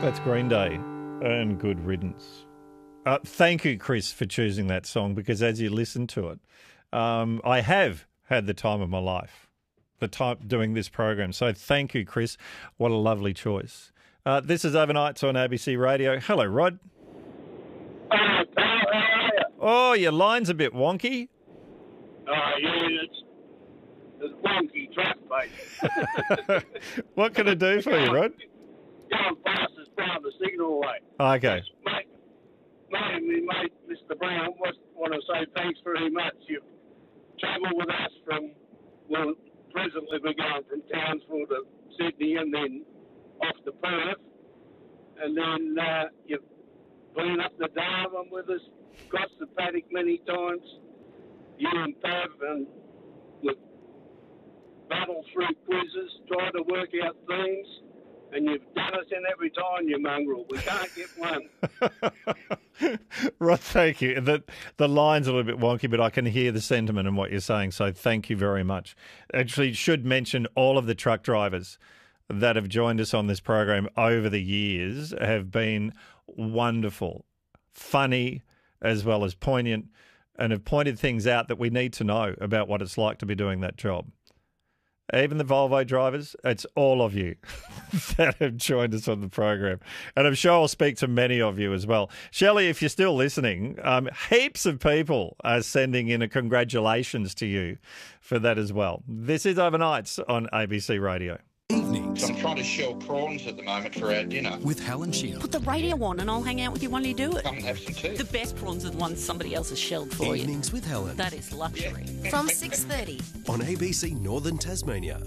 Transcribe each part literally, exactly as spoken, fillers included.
That's Green Day and Good Riddance. Uh, thank you, Chris, for choosing that song, because as you listen to it, um, I have had the time of my life, the time doing this program. So thank you, Chris. What a lovely choice. Uh, this is Overnights on A B C Radio. Hello, Rod. Hello, pal. How are you? Oh, your line's a bit wonky. Oh, yeah, it's, it's wonky track, mate. What can I do for you, Rod? Going fast as down the signal away. Okay. Mate, mate, me mate, Mister Brown, I want to say thanks very much. You've travelled with us from, well, presently we're going from Townsville to Sydney and then off to Perth. And then uh, you've been up the Darwin with us, crossed the paddock many times. You and Pav, and we've battled through quizzes, tried to work out themes. And you've done us in every time, you mongrel. We can't get one. Rod, thank you. The, the line's a little bit wonky, but I can hear the sentiment in what you're saying, so thank you very much. Actually, should mention all of the truck drivers that have joined us on this program over the years have been wonderful, funny, as well as poignant, and have pointed things out that we need to know about what it's like to be doing that job. Even the Volvo drivers, it's all of you that have joined us on the program. And I'm sure I'll speak to many of you as well. Shelley, if you're still listening, um, heaps of people are sending in a congratulations to you for that as well. This is Overnights on A B C Radio. Evenings. I'm trying to shell prawns at the moment for our dinner. With Helen Shield. Put the radio on and I'll hang out with you while you do it. Come and have some tea. The best prawns are the ones somebody else has shelled for you. Evenings with Helen. That is luxury. From six thirty. On A B C Northern Tasmania.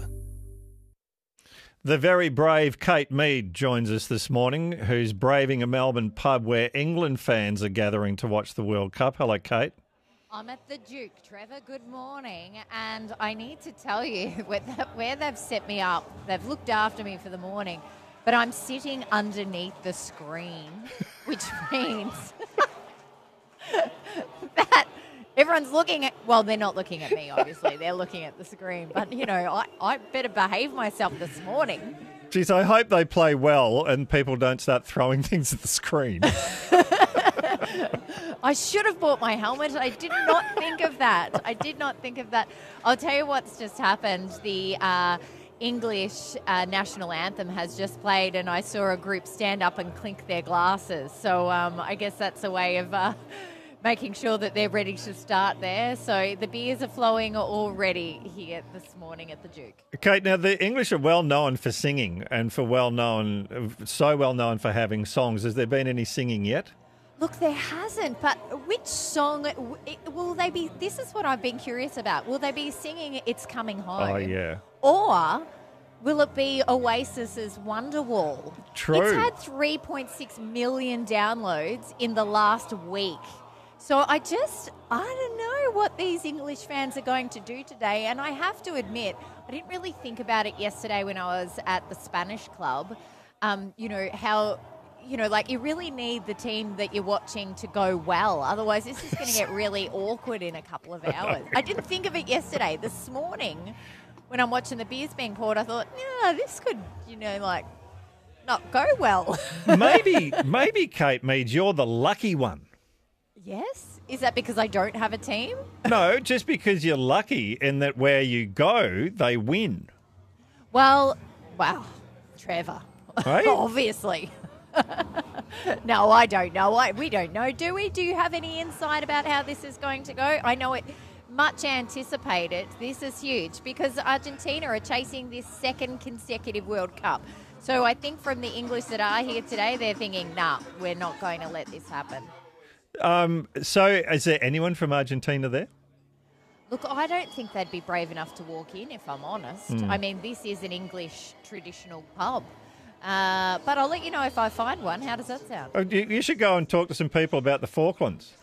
The very brave Kate Mead joins us this morning, who's braving a Melbourne pub where England fans are gathering to watch the World Cup. Hello, Kate. I'm at the Duke, Trevor. Good morning. And I need to tell you where, where they've set me up. They've looked after me for the morning, but I'm sitting underneath the screen, which means that everyone's looking at, well, they're not looking at me, obviously. They're looking at the screen. But, you know, I, I better behave myself this morning. Geez, I hope they play well and people don't start throwing things at the screen. I should have bought my helmet. I did not think of that. I did not think of that. I'll tell you what's just happened. The uh, English uh, national anthem has just played, and I saw a group stand up and clink their glasses. So um, I guess that's a way of uh, making sure that they're ready to start there. So the beers are flowing already here this morning at the Duke. Kate, now the English are well known for singing and for well known, so well known for having songs. Has there been any singing yet? Look, there hasn't, but which song will they be? This is what I've been curious about. Will they be singing It's Coming Home? Oh, yeah. Or will it be Oasis's Wonderwall? True. It's had three point six million downloads in the last week. So I just, I don't know what these English fans are going to do today. And I have to admit, I didn't really think about it yesterday when I was at the Spanish club. Um, you know, how... You know, like you really need the team that you're watching to go well. Otherwise, this is going to get really awkward in a couple of hours. I didn't think of it yesterday. This morning, when I'm watching the beers being poured, I thought, yeah, this could, you know, like not go well. maybe, maybe, Kate Mead, you're the lucky one. Yes? Is that because I don't have a team? No, just because you're lucky in that where you go, they win. Well, wow, Trevor. Hey? Obviously. No, I don't know. I, we don't know, do we? Do you have any insight about how this is going to go? I know it much anticipated. This is huge because Argentina are chasing this second consecutive World Cup. So I think from the English that are here today, they're thinking, nah, we're not going to let this happen. Um, so is there anyone from Argentina there? Look, I don't think they'd be brave enough to walk in, if I'm honest. Mm. I mean, this is an English traditional pub. Uh, but I'll let you know if I find one. How does that sound? Oh, you should go and talk to some people about the Falklands.